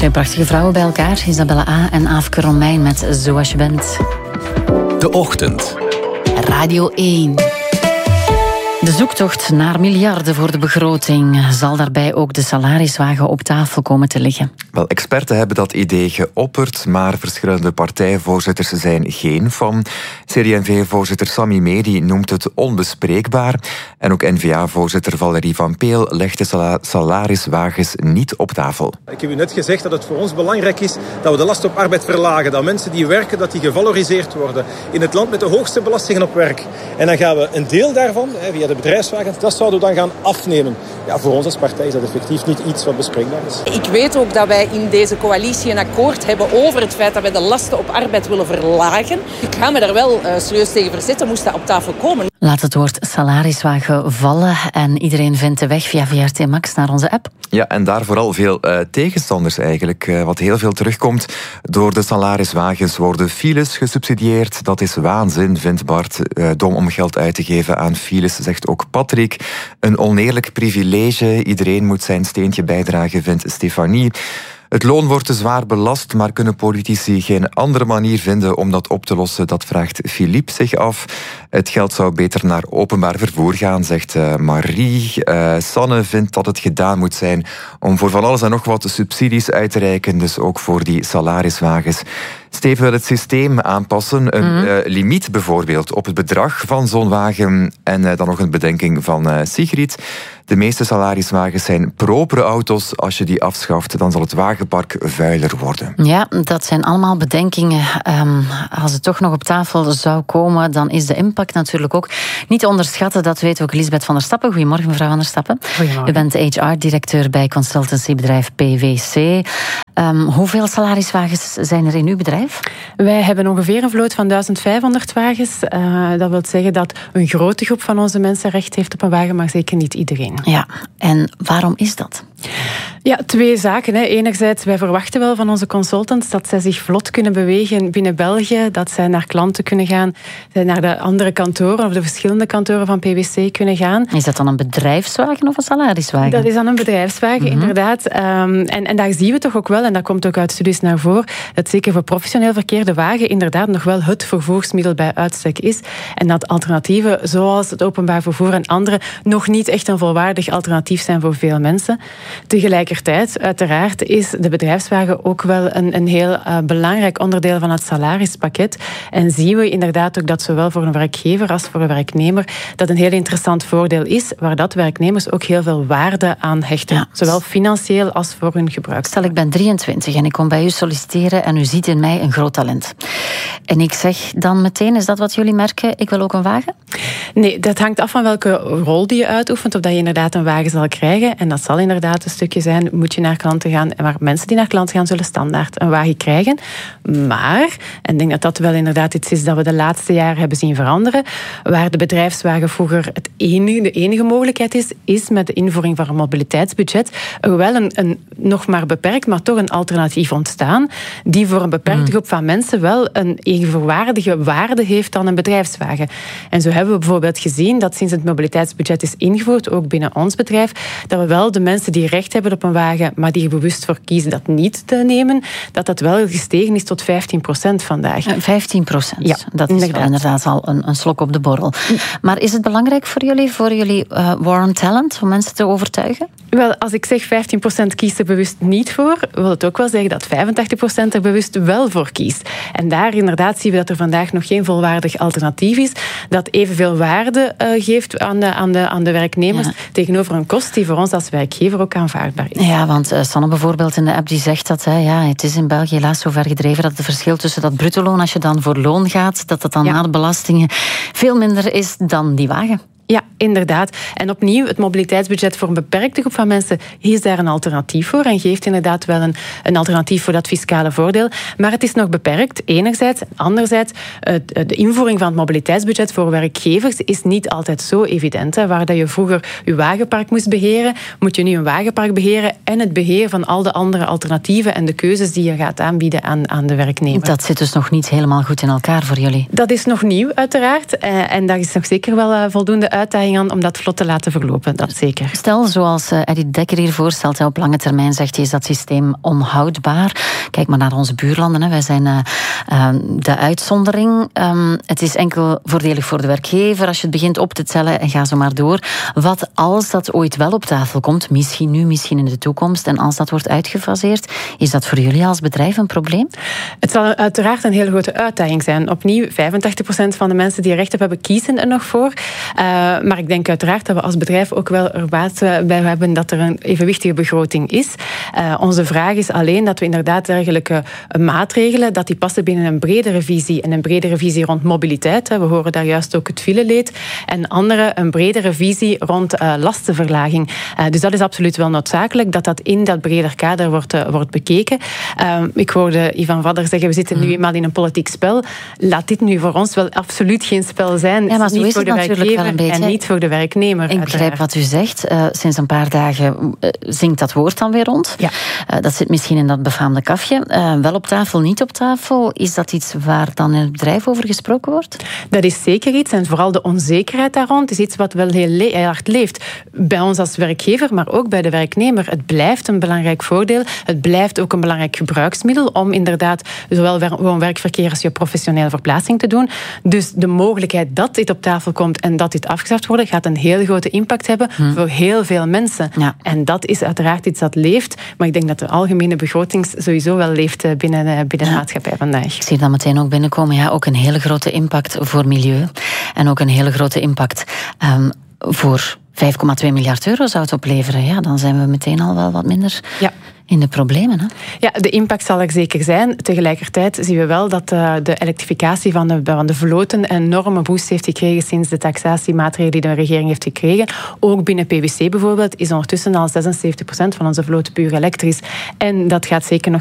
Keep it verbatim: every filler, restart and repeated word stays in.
Twee prachtige vrouwen bij elkaar. Isabella A. en Aafke Romein met Zoals je bent. De Ochtend. Radio één. De zoektocht naar miljarden voor de begroting. Zal daarbij ook de salariswagen op tafel komen te liggen? Wel, experten hebben dat idee geopperd, maar verschillende partijvoorzitters zijn geen fan. C D en V-voorzitter Sami Medi noemt het onbespreekbaar. En ook N V A-voorzitter Valerie Van Peel legt de sala- salariswagens niet op tafel. Ik heb u net gezegd dat het voor ons belangrijk is dat we de last op arbeid verlagen. Dat mensen die werken, dat die gevaloriseerd worden. In het land met de hoogste belastingen op werk. En dan gaan we een deel daarvan, via de bedrijfswagens, dat zouden we dan gaan afnemen. Ja, voor ons als partij is dat effectief niet iets wat bespreekbaar is. Ik weet ook dat wij in deze coalitie een akkoord hebben over het feit dat wij de lasten op arbeid willen verlagen. Ik ga me daar wel uh, serieus tegen verzetten, moest dat op tafel komen. Laat het woord salariswagen vallen en iedereen vindt de weg via V R T Max naar onze app. Ja, en daar vooral veel uh, tegenstanders eigenlijk. Uh, wat heel veel terugkomt. Door de salariswagens worden files gesubsidieerd. Dat is waanzin, vindt Bart. Uh, dom om geld uit te geven aan files, zegt ook Patrick. Een oneerlijk privilege. Iedereen moet zijn steentje bijdragen, vindt Stefanie. Het loon wordt te zwaar belast, maar kunnen politici geen andere manier vinden om dat op te lossen? Dat vraagt Philippe zich af. Het geld zou beter naar openbaar vervoer gaan, zegt uh, Marie. Uh, Sanne vindt dat het gedaan moet zijn om voor van alles en nog wat subsidies uit te reiken, dus ook voor die salariswagens. Steven wil het systeem aanpassen. Een mm. uh, limiet bijvoorbeeld op het bedrag van zo'n wagen. En uh, dan nog een bedenking van uh, Sigrid. De meeste salariswagens zijn propere auto's. Als je die afschaft, dan zal het wagenpark vuiler worden. Ja, dat zijn allemaal bedenkingen. Um, als het toch nog op tafel zou komen, dan is de impact natuurlijk ook niet te onderschatten. Dat weet ook Elisabeth van der Stappen. Goedemorgen, mevrouw van der Stappen. Goedemorgen. U bent H R-directeur bij consultancybedrijf P W C. Um, hoeveel salariswagens zijn er in uw bedrijf? Wij hebben ongeveer een vloot van duizend vijfhonderd wagens. Uh, dat wil zeggen dat een grote groep van onze mensen recht heeft op een wagen, maar zeker niet iedereen. Ja, en waarom is dat? Ja, twee zaken. Hè. Enerzijds, wij verwachten wel van onze consultants dat zij zich vlot kunnen bewegen binnen België, dat zij naar klanten kunnen gaan, naar de andere kantoren of de verschillende kantoren van P W C kunnen gaan. Is dat dan een bedrijfswagen of een salariswagen? Dat is dan een bedrijfswagen, mm-hmm. inderdaad. Um, en, en daar zien we toch ook wel, en dat komt ook uit studies naar voren, dat zeker voor professioneel verkeer de wagen inderdaad nog wel het vervoersmiddel bij uitstek is. En dat alternatieven, zoals het openbaar vervoer en andere, nog niet echt een volwaardig alternatief zijn voor veel mensen. Tegelijkertijd, uiteraard, is de bedrijfswagen ook wel een, een heel uh, belangrijk onderdeel van het salarispakket. En zien we inderdaad ook dat zowel voor een werkgever als voor een werknemer dat een heel interessant voordeel is, waar dat werknemers ook heel veel waarde aan hechten. Ja. Zowel financieel als voor hun gebruik. Stel, ik ben drieëntwintig en ik kom bij u solliciteren en u ziet in mij een groot talent. En ik zeg dan meteen, is dat wat jullie merken, ik wil ook een wagen? Nee, dat hangt af van welke rol die je uitoefent, of dat je inderdaad een wagen zal krijgen. En dat zal inderdaad een stukje zijn, moet je naar klanten gaan. Maar mensen die naar klanten gaan, zullen standaard een wagen krijgen. Maar, en ik denk dat dat wel inderdaad iets is dat we de laatste jaren hebben zien veranderen, waar de bedrijfswagen vroeger het enige, de enige mogelijkheid is, is met de invoering van een mobiliteitsbudget er wel een, een nog maar beperkt, maar toch een alternatief ontstaan, die voor een beperkte groep van mensen wel een evenwaardige waarde heeft dan een bedrijfswagen. En zo hebben we bijvoorbeeld gezien dat sinds het mobiliteitsbudget is ingevoerd, ook binnen ons bedrijf, dat we wel de mensen die recht hebben op een wagen, maar die er bewust voor kiezen dat niet te nemen, dat dat wel gestegen is tot vijftien procent vandaag. vijftien procent, ja, dat is inderdaad, inderdaad al een, een slok op de borrel. Maar is het belangrijk voor jullie, voor jullie uh, war on talent, om mensen te overtuigen? Wel, als ik zeg vijftien procent kiest er bewust niet voor, wil het ook wel zeggen dat vijfentachtig procent er bewust wel voor kiest. En daar inderdaad zien we dat er vandaag nog geen volwaardig alternatief is, dat evenveel waarde uh, geeft aan de, aan de, aan de werknemers, ja, tegenover een kost die voor ons als werkgever ook aanvaardbaar is. Ja, want uh, Sanne bijvoorbeeld in de app die zegt dat hè, ja, het is in België helaas zo ver gedreven dat het verschil tussen dat bruttoloon, als je dan voor loon gaat, dat dat dan ja. na de belastingen veel minder is dan die wagen. Ja, inderdaad. En opnieuw, het mobiliteitsbudget voor een beperkte groep van mensen is daar een alternatief voor en geeft inderdaad wel een, een alternatief voor dat fiscale voordeel. Maar het is nog beperkt, enerzijds. Anderzijds, de invoering van het mobiliteitsbudget voor werkgevers is niet altijd zo evident. Hè. Waar dat je vroeger je wagenpark moest beheren, moet je nu een wagenpark beheren en het beheer van al de andere alternatieven en de keuzes die je gaat aanbieden aan, aan de werknemer. Dat zit dus nog niet helemaal goed in elkaar voor jullie. Dat is nog nieuw, uiteraard. En daar is nog zeker wel voldoende uitdaging aan om dat vlot te laten verlopen, dat zeker. Stel, zoals Eddy Dekker hier voorstelt, op lange termijn zegt hij, is dat systeem onhoudbaar. Kijk maar naar onze buurlanden, hè. Wij zijn uh, uh, de uitzondering. Um, het is enkel voordelig voor de werkgever als je het begint op te tellen en ga zo maar door. Wat als dat ooit wel op tafel komt, misschien nu, misschien in de toekomst, en als dat wordt uitgefaseerd, is dat voor jullie als bedrijf een probleem? Het zal uiteraard een hele grote uitdaging zijn. Opnieuw, vijfentachtig procent van de mensen die er recht op hebben, kiezen er nog voor. Uh, maar ik denk uiteraard dat we als bedrijf ook wel er baat bij hebben dat er een evenwichtige begroting is. Uh, onze vraag is alleen dat we inderdaad dergelijke maatregelen, dat die passen binnen een bredere visie en een bredere visie rond mobiliteit. We horen daar juist ook het fileleed. En andere, een bredere visie rond uh, lastenverlaging. Uh, dus dat is absoluut wel noodzakelijk, dat dat in dat breder kader wordt, uh, wordt bekeken. Uh, ik hoorde Ivan Vadder zeggen, we zitten nu eenmaal in een politiek spel. Laat dit nu voor ons wel absoluut geen spel zijn. Ja, maar zo niet is voor het de natuurlijk werkgever wel een beetje. En niet voor de werknemer. Ik begrijp uiteraard. wat u zegt. Uh, sinds een paar dagen uh, zingt dat woord dan weer rond. Ja. Uh, dat zit misschien in dat befaamde kafje. Uh, wel op tafel, niet op tafel. Is dat iets waar dan in het bedrijf over gesproken wordt? Dat is zeker iets. En vooral de onzekerheid daar rond is iets wat wel heel, le- heel hard leeft. Bij ons als werkgever, maar ook bij de werknemer. Het blijft een belangrijk voordeel. Het blijft ook een belangrijk gebruiksmiddel om inderdaad zowel gewoon werkverkeer als je professionele verplaatsing te doen. Dus de mogelijkheid dat dit op tafel komt en dat dit afgeschaft wordt, gaat een heel grote impact hebben hmm. voor heel veel mensen. Ja. En dat is uiteraard iets dat leeft. Maar ik denk dat de algemene begroting sowieso wel leeft binnen, binnen de ja. maatschappij vandaag. Ik zie dat meteen ook binnenkomen. Ja, ook een hele grote impact voor milieu. En ook een hele grote impact um, voor vijf komma twee miljard euro zou het opleveren. Ja, dan zijn we meteen al wel wat minder ja. in de problemen. Hè? Ja, de impact zal er zeker zijn. Tegelijkertijd zien we wel dat uh, de elektrificatie van de, van de vloten een enorme boost heeft gekregen sinds de taxatiemaatregelen die de regering heeft gekregen. Ook binnen P W C bijvoorbeeld is ondertussen al zesenzeventig procent van onze vloot puur elektrisch. En dat gaat zeker nog